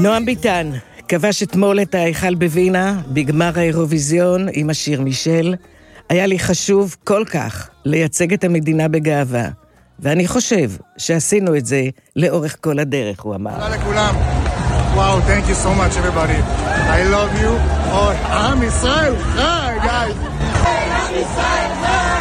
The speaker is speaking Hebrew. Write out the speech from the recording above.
נועם ביטן כבש אתמול את ההיכל בווינה בגמר האירוויזיון עם השיר מישל. היה לי חשוב כל כך לייצג את המדינה בגאווה, ואני חושב שעשינו את זה לאורך כל הדרך, הוא אמר. תודה לכולם. וואו, thank you so much everybody. I love you. עם ישראל חי, guys. עם ישראל חי.